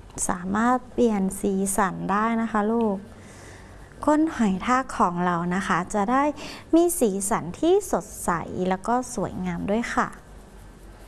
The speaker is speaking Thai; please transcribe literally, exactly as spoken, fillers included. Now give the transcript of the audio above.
สามารถเปลี่ยนสีสันได้นะคะลูกก้นหอยทากของเรานะคะจะได้มีสีสันที่สดใสแล้วก็สวยงามด้วยค่ะ